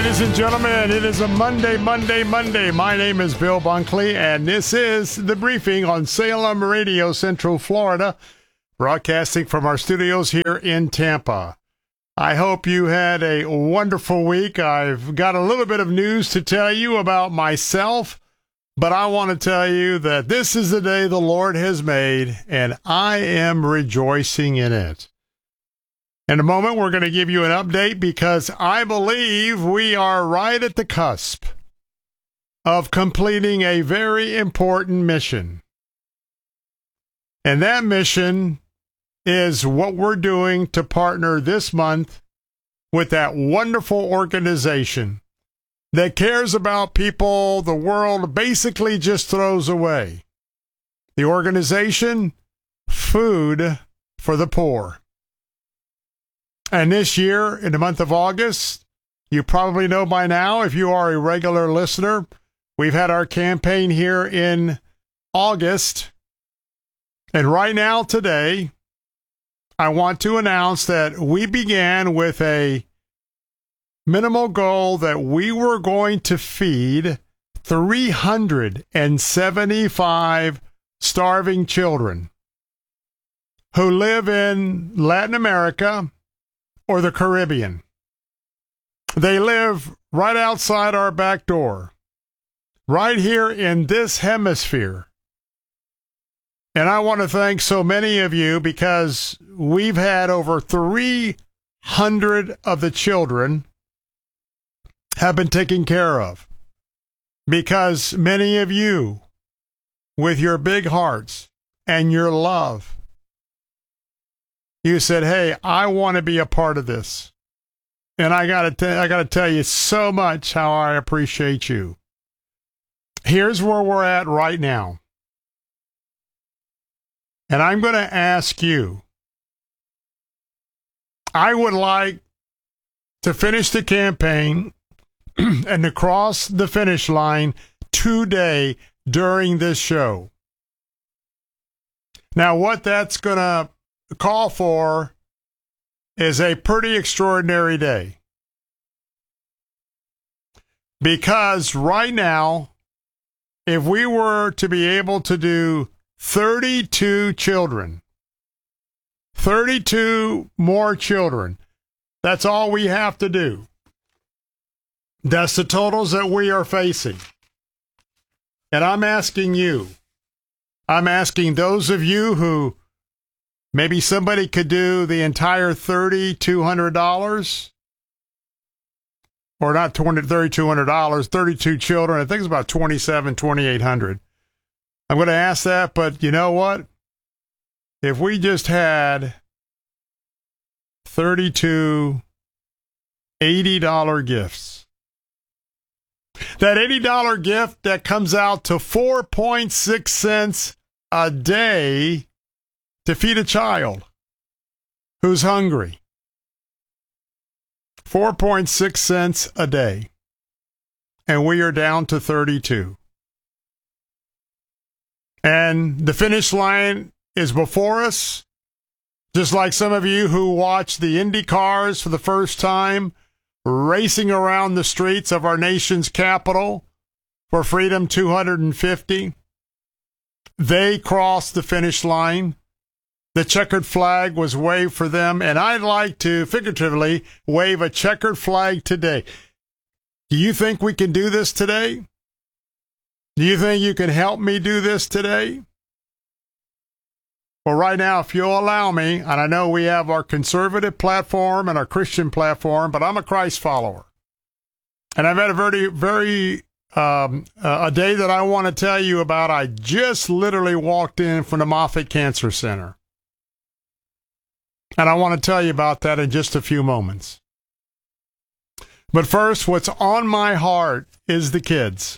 Ladies and gentlemen, it is a Monday. My name is Bill Bunkley, and this is The Briefing on Salem Radio, Central Florida, broadcasting from our studios here in Tampa. I hope you had a wonderful week. I've got a little bit of news to tell you about myself, but I want to tell you that this is the day the Lord has made, and I am rejoicing in it. In a moment, we're going to give you an update because I believe we are right at the cusp of completing a very important mission. And that mission is what we're doing to partner this month with that wonderful organization that cares about people the world basically just throws away. The organization, Food for the Poor. And this year, in the month of August, you probably know by now, if you are a regular listener, we've had our campaign here in August. And right now, today, I want to announce that we began with a minimal goal that we were going to feed 375 starving children who live in Latin America or the Caribbean. They live right outside our back door, right here in this hemisphere. And I want to thank so many of you because we've had over 300 of the children have been taken care of. Because many of you, with your big hearts and your love, you said, hey, I want to be a part of this. And I got to tell you so much how I appreciate you. Here's where we're at right now. And I'm going to ask you, I would like to finish the campaign and to cross the finish line today during this show. Now, what that's going to call for is a pretty extraordinary day. Because right now, if we were to be able to do 32 children, 32 more children, that's all we have to do. That's the totals that we are facing. And I'm asking you, I'm asking those of you who maybe somebody could do the entire $3,200, or not $3,200, 32 children. I think it's about $2,800. I'm going to ask that, but you know what? If we just had 32 $80 gifts, that $80 gift that comes out to 4.6 cents a day to feed a child who's hungry. 4.6 cents a day. And we are down to 32. And the finish line is before us. Just like some of you who watch the Indy cars for the first time, racing around the streets of our nation's capital for Freedom 250. They crossed the finish line. The checkered flag was waved for them, and I'd like to figuratively wave a checkered flag today. Do you think we can do this today? Do you think you can help me do this today? Well, right now, if you'll allow me, and I know we have our conservative platform and our Christian platform, but I'm a Christ follower. And I've had a a day that I want to tell you about. I just literally walked in from the Moffitt Cancer Center. And I want to tell you about that in just a few moments. But first, what's on my heart is the kids.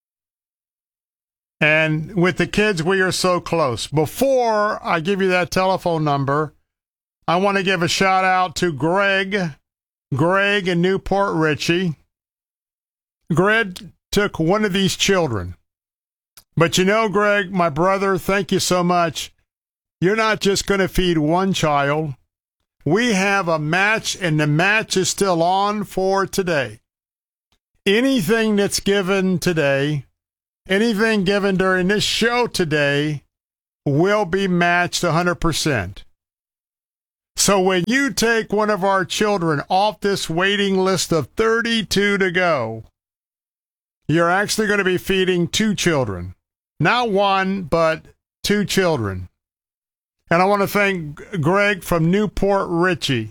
And with the kids, we are so close. Before I give you that telephone number, I want to give a shout out to Greg in Newport Richey. Greg took one of these children. But you know, Greg, my brother, thank you so much. You're not just going to feed one child. We have a match, and the match is still on for today. anything that's given today, anything given during this show today, will be matched 100%. So when you take one of our children off this waiting list of 32 to go, you're actually going to be feeding 2 children. Not one, but 2 children. And I want to thank Greg from Newport Richey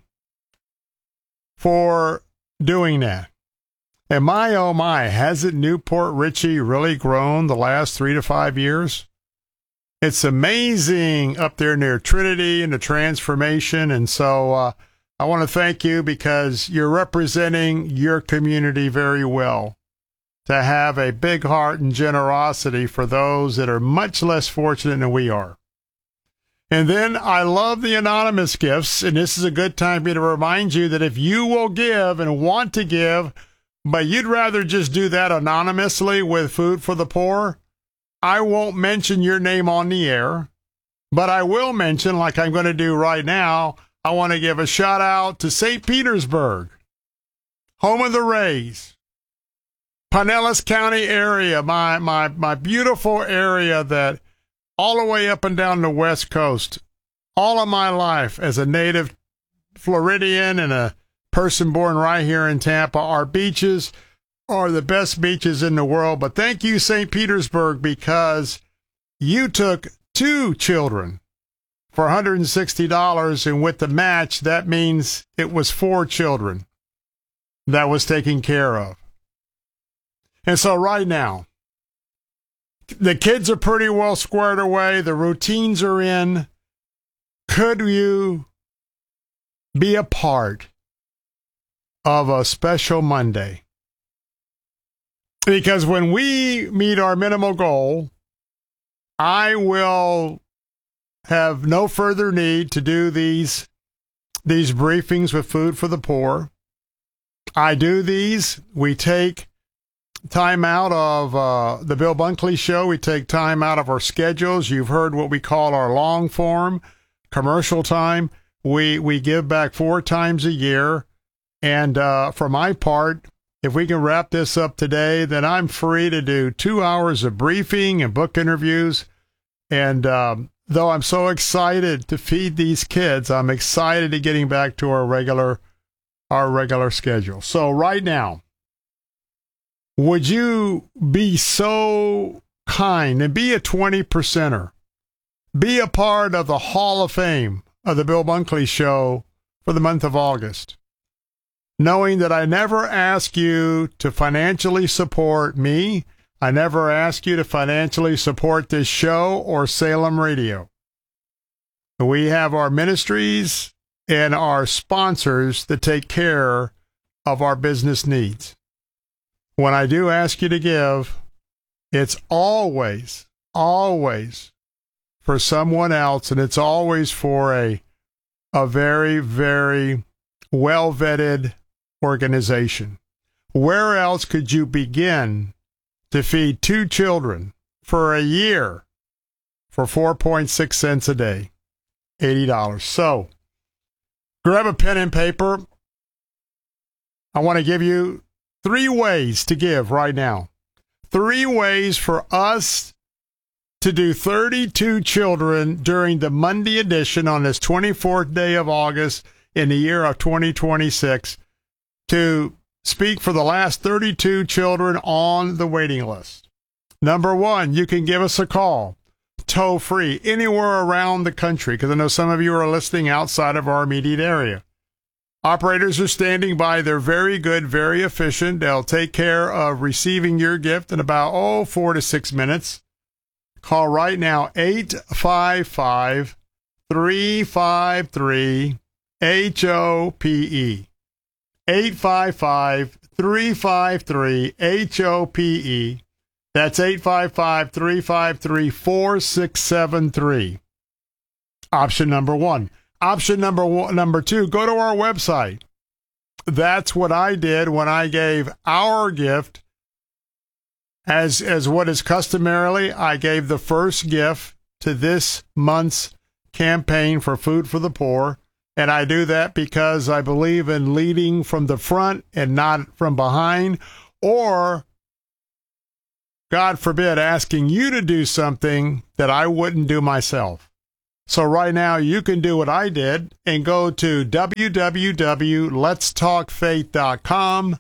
for doing that. And my, oh my, hasn't Newport Richey really grown the last 3 to 5 years? It's amazing up there near Trinity and the transformation. And so I want to thank you because you're representing your community very well, to have a big heart and generosity for those that are much less fortunate than we are. And then I love the anonymous gifts, and this is a good time for me to remind you that if you will give and want to give, but you'd rather just do that anonymously with Food for the Poor, I won't mention your name on the air, but I will mention, like I'm going to do right now, I want to give a shout out to St. Petersburg, home of the Rays, Pinellas County area, my beautiful area that all the way up and down the West Coast, all of my life as a native Floridian and a person born right here in Tampa, our beaches are the best beaches in the world. But thank you, St. Petersburg, because you took 2 children for $160, and with the match, that means it was 4 children that was taken care of. And so right now, the kids are pretty well squared away. The routines are in. Could you be a part of a special Monday? Because when we meet our minimal goal, I will have no further need to do these briefings with Food for the Poor. I do these. We take time out of the Bill Bunkley Show. We take time out of our schedules. You've heard what we call our long form commercial time. We give back 4 times a year. And for my part, if we can wrap this up today, then I'm free to do 2 hours of briefing and book interviews. And though I'm so excited to feed these kids, I'm excited to getting back to our regular schedule. So right now, would you be so kind and be a 20%er? Be a part of the Hall of Fame of the Bill Bunkley Show for the month of August, knowing that I never ask you to financially support me. I never ask you to financially support this show or Salem Radio. We have our ministries and our sponsors that take care of our business needs. When I do ask you to give, it's always for someone else, and it's always for a very, very well-vetted organization. Where else could you begin to feed 2 children for a year for 4.6 cents a day? $80. So grab a pen and paper. I want to give you 3 ways to give right now. 3 ways for us to do 32 children during the Monday edition on this 24th day of August in the year of 2026 to speak for the last 32 children on the waiting list. Number 1, you can give us a call, toll free, anywhere around the country, because I know some of you are listening outside of our immediate area. Operators are standing by. They're very good, very efficient. They'll take care of receiving your gift in about 4 to 6 minutes. Call right now, 855-353-HOPE. 855-353-HOPE. That's 855-353-4673. Option number 1. Option number 2, go to our website. That's what I did when I gave our gift. As what is customarily, I gave the first gift to this month's campaign for Food for the Poor. And I do that because I believe in leading from the front and not from behind, or, God forbid, asking you to do something that I wouldn't do myself. So right now you can do what I did and go to www.letstalkfaith.com,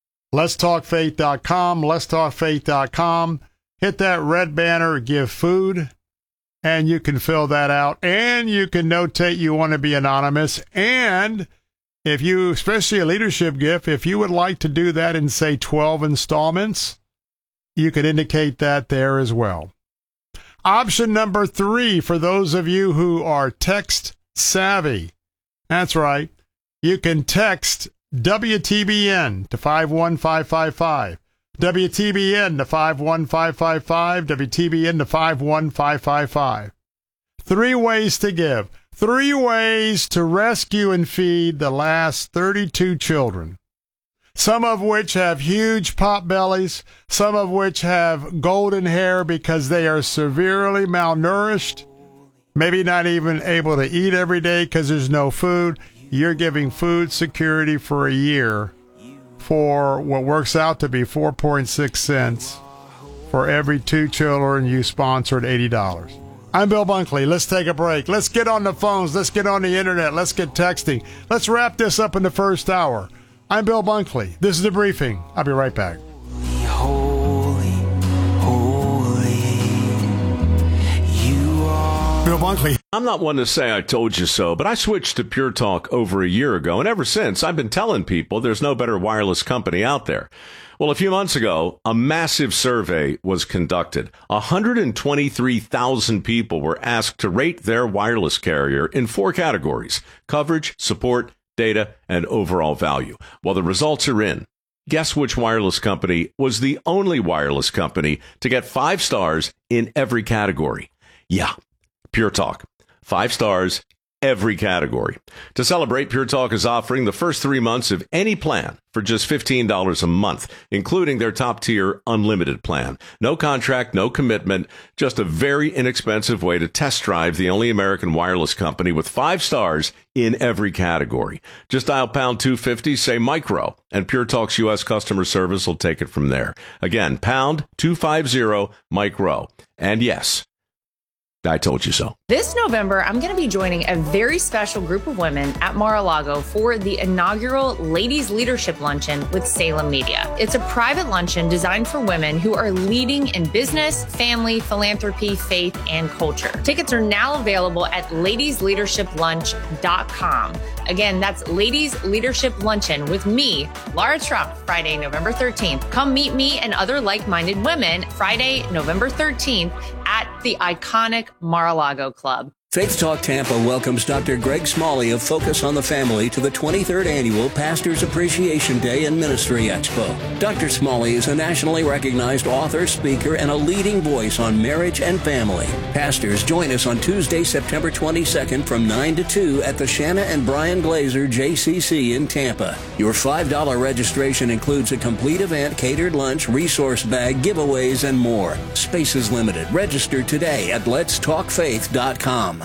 letstalkfaith.com, hit that red banner, give food, and you can fill that out. And you can notate you want to be anonymous. And if you, especially a leadership gift, if you would like to do that in, say, 12 installments, you could indicate that there as well. Option number 3, for those of you who are text savvy. That's right. You can text WTBN to 51555. WTBN to 51555. WTBN to 51555. 3 ways to give. 3 ways to rescue and feed the last 32 children. Some of which have huge pot bellies, some of which have golden hair because they are severely malnourished, maybe not even able to eat every day because there's no food. You're giving food security for a year for what works out to be 4.6 cents for every 2 children you sponsored, $80. I'm Bill Bunkley. Let's take a break. Let's get on the phones. Let's get on the internet. Let's get texting. Let's wrap this up in the first hour. I'm Bill Bunkley. This is The Briefing. I'll be right back. Holy, holy, you are. Bill Bunkley. I'm not one to say I told you so, but I switched to Pure Talk over a year ago, and ever since, I've been telling people there's no better wireless company out there. Well, a few months ago, a massive survey was conducted. 123,000 people were asked to rate their wireless carrier in 4 categories: coverage, support, data, and overall value. Well, the results are in. Guess which wireless company was the only wireless company to get 5 stars in every category? Yeah, Pure Talk. 5 stars, every category. To celebrate, Pure Talk is offering the first 3 months of any plan for just $15 a month, including their top-tier unlimited plan. No contract, no commitment, just a very inexpensive way to test drive the only American wireless company with 5 stars in every category. Just dial pound 250, say micro, and Pure Talk's U.S. customer service will take it from there. Again, pound 250 micro. And yes, I told you so. This November, I'm going to be joining a very special group of women at Mar-a-Lago for the inaugural Ladies Leadership Luncheon with Salem Media. It's a private luncheon designed for women who are leading in business, family, philanthropy, faith, and culture. Tickets are now available at ladiesleadershiplunch.com. Again, that's Ladies Leadership Luncheon with me, Laura Trump, Friday, November 13th. Come meet me and other like-minded women Friday, November 13th at the iconic Mar-a-Lago Club. Faith Talk Tampa welcomes Dr. Greg Smalley of Focus on the Family to the 23rd Annual Pastors Appreciation Day and Ministry Expo. Dr. Smalley is a nationally recognized author, speaker, and a leading voice on marriage and family. Pastors, join us on Tuesday, September 22nd from 9 to 2 at the Shanna and Brian Glazer JCC in Tampa. Your $5 registration includes a complete event, catered lunch, resource bag, giveaways, and more. Space is limited. Register today at letstalkfaith.com.